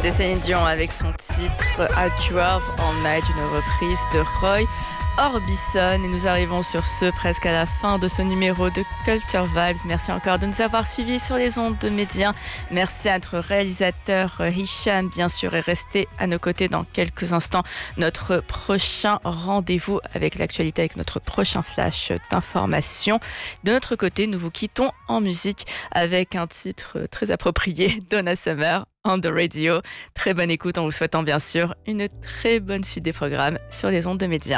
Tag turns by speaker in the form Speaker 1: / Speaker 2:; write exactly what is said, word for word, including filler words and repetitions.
Speaker 1: C'était Céline Dion avec son titre I Drove All Night, une reprise de Roy Orbison. Et nous arrivons sur ce presque à la fin de ce numéro de Culture Vibes. Merci encore de nous avoir suivis sur les ondes de Média. Merci à notre réalisateur Hicham, bien sûr, et restez à nos côtés dans quelques instants. Notre prochain rendez-vous avec l'actualité, avec notre prochain flash d'information. De notre côté, nous vous quittons en musique avec un titre très approprié, Donna Summer, on the radio. Très bonne écoute en vous souhaitant bien sûr une très bonne suite des programmes sur les ondes de Média.